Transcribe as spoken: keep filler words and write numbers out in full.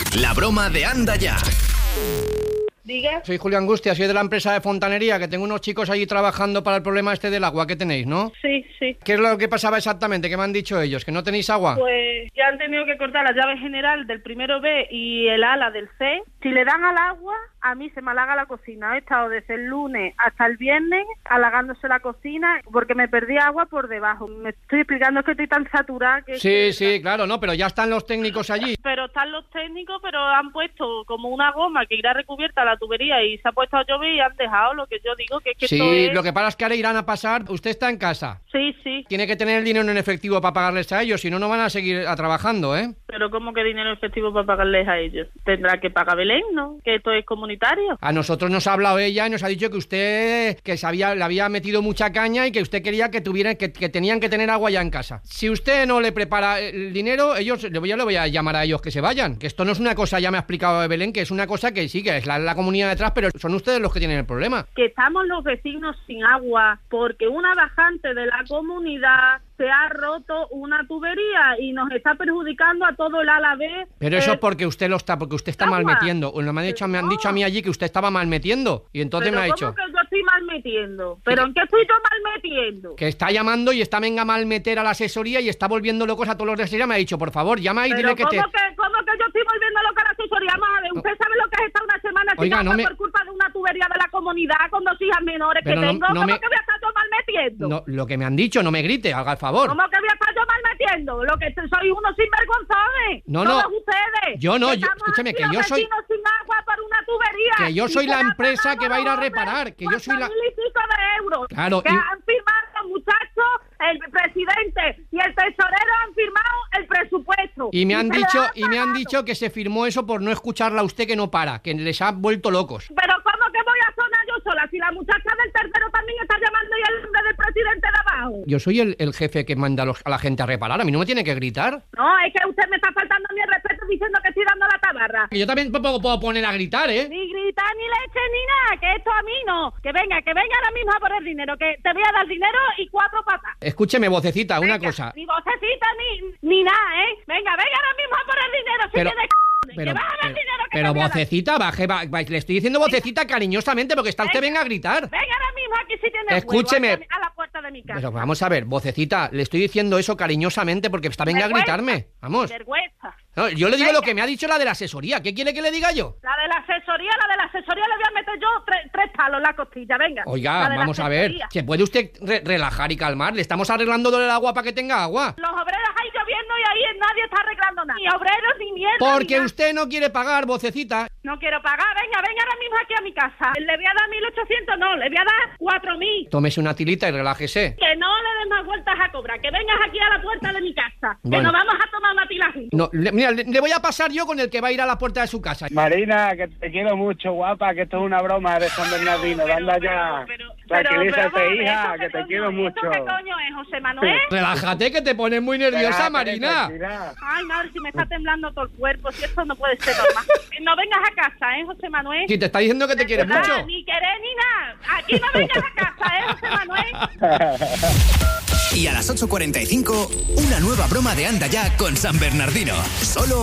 La broma de Anda Ya. Diga. Soy Julio Angustia, soy de la empresa de fontanería, que tengo unos chicos allí trabajando para el problema este del agua que tenéis, ¿no? Sí, sí. ¿Qué es lo que pasaba exactamente? ¿Qué me han dicho ellos? ¿Que no tenéis agua? Pues ya han tenido que cortar la llave general del primero B y el ala del C. Si le dan al agua, a mí se me halaga la cocina. He estado desde el lunes hasta el viernes halagándose la cocina porque me perdí agua por debajo. Me estoy explicando que estoy tan saturada que... Sí, que... sí, claro, no, pero ya están los técnicos allí. Pero están los técnicos, pero han puesto como una goma que irá recubierta a la tubería y se ha puesto a llover y han dejado lo que yo digo, que es que sí, esto es... lo que pasa es que ahora irán a pasar. Usted está en casa. Sí, sí. Tiene que tener el dinero en efectivo para pagarles a ellos, si no, no van a seguir a trabajando, ¿eh? Pero ¿cómo que dinero efectivo para pagarles a ellos? Tendrá que pagar Belén, ¿no? Que esto es comunitario. A nosotros nos ha hablado ella y nos ha dicho que usted que sabía, le había metido mucha caña y que usted quería que tuvieran que, que tenían que tener agua ya en casa. Si usted no le prepara el dinero, ellos le voy, yo le voy a llamar a ellos que se vayan. Que esto no es una cosa, ya me ha explicado Belén, que es una cosa que sí, que es la, la comunidad detrás, pero son ustedes los que tienen el problema. Que estamos los vecinos sin agua porque una bajante de la comunidad se ha roto una tubería y nos está perjudicando a todo el ala B. Pero eso eh, es porque usted lo está, porque usted está agua. mal metiendo. O me han dicho, me han dicho a mí allí que usted estaba mal metiendo. Y entonces pero me ha ¿cómo dicho que yo estoy mal metiendo? ¿Pero en qué estoy yo mal metiendo? que está llamando y está venga mal meter a la asesoría y está volviendo locos a todos los de asesoría. Me ha dicho, por favor, llama y Pero dile que ¿cómo te... que, ¿cómo que yo estoy volviendo loca a la asesoría? Vamos a ver, ¿usted sabe lo que es estar una semana sin Oiga, agua no me- por culpa de una tubería de la comunidad con dos hijas menores Pero que no- tengo? no ¿Cómo me- que voy a estar yo mal metiendo? No, lo que me han dicho, no me grite, haga el favor. ¿Cómo que voy a estar yo mal metiendo? Lo que soy unos sinvergonzones. No, no. Todos ustedes. Yo no, Que yo- estamos escúcheme, aquí que los yo soy- vecinos sin agua por una tubería. Que yo Y soy se la han empresa pagado que va a ir a los hombres reparar, que yo soy la- cuatro mil y pico de euros. Claro, Que y- han firmado los muchachos, el presidente y el tesorero han firmado el presupuesto. Y me han se le dicho, han y me han pagado. dicho que se firmó eso por no escucharla a usted, que no para, que les ha vuelto locos. Pero ¿cómo que voy a sonar yo sola? Si la muchacha del tercero también está llamando y el nombre del presidente de abajo. Yo soy el, el jefe que manda a, los- a la gente a reparar, a mí no me tiene que gritar. No, es que usted me está faltando a mi respeto diciendo que estoy dando la tabarra. Que yo también puedo, puedo poner a gritar, ¿eh? Ni gritar ni leche ni nada, que esto a mí no. Que venga, que venga ahora mismo a por el dinero, que te voy a dar dinero y cuatro patas. Escúcheme, vocecita, una Venga, cosa. Ni vocecita ni, ni nada, ¿eh? Venga, venga ahora mismo a por el dinero, si Pero- tiene c***, Pero, que vas a dar pero, dinero que pero te voy a dar. vocecita, baje, ba- ba- le estoy diciendo vocecita cariñosamente porque está usted venga a gritar. Venga ahora mismo aquí si tiene Escúcheme. huevo, a la puerta de mi casa. Pero vamos a ver, vocecita, le estoy diciendo eso cariñosamente porque está venga a Vergüenza. gritarme. Vamos. Vergüenza. No, yo le digo Venga. lo que me ha dicho la de la asesoría. ¿Qué quiere que le diga yo? La de la asesoría, la de la asesoría le voy a meter yo tres, tres palos en la costilla, venga. Oiga, La de la vamos a ver. asesoría. ¿Se puede usted re- relajar y calmar? Le estamos arreglando el agua para que tenga agua. Los obreros ahí lloviendo y ahí nadie está arreglando nada. Ni obreros ni mierda. ni Porque nada. usted no quiere pagar, vocecita. No quiero pagar, venga, venga ahora mismo aquí a mi casa. Le voy a dar mil ochocientos, no, le voy a dar cuatro mil. Tómese una tilita y relájese. Que no le des más vueltas a cobrar, que vengas aquí a la puerta de mi casa. Que Bueno. nos vamos a tomar una tila juntos. No, le, mira, le, le voy a pasar yo con el que va a ir a la puerta de su casa. Marina, que te quiero mucho, guapa, que esto es una broma de San Bernardino, Pero, anda pero, ya. pero, Tranquilízate, pero, pero, hija, ¿esto que qué te coño quiero es? mucho. ¿Esto qué coño es, José Manuel? Relájate, que te pones muy nerviosa, Relájate, Marina. tranquila. Ay, madre, si me está temblando todo el cuerpo, si esto no puede ser normal. No vengas a casa, ¿eh, José Manuel? Si te está diciendo que te quiere ¿Verdad? mucho. Ni querer ni nada. Aquí no vengas a casa, ¿eh, José Manuel? Y a las ocho cuarenta y cinco, una nueva broma de Anda Ya con San Bernardino. Solo